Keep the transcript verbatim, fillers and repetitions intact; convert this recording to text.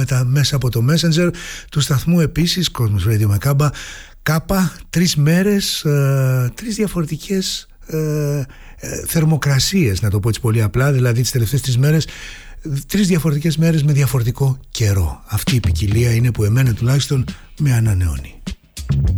μηνύματα μέσα από το Messenger του σταθμού. Επίσης, Cosmos Radio με κάμπα, κάπα, τρεις μέρες, ε, τρεις διαφορετικές ε, ε, θερμοκρασίες, να το πω έτσι πολύ απλά, δηλαδή τις τελευταίες τρεις μέρες, τρεις διαφορετικές μέρες με διαφορετικό καιρό. Αυτή η ποικιλία είναι που εμένα τουλάχιστον με ανανεώνει.